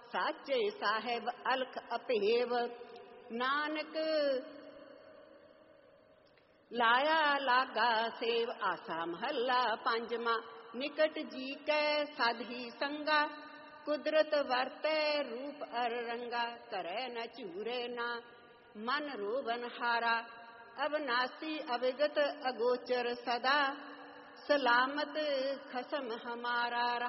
साचे साहेब अलख अपेव। नानक लाया लागा सेव। आसा महला पंजवा। निकट जी कै साधी संगा। कुदरत वरते रूप अर रंगा। करे न चूरे ना मन रोवन हारा। अविनाशी अविगत अगोचर सदा। सलामत खसम हमारा।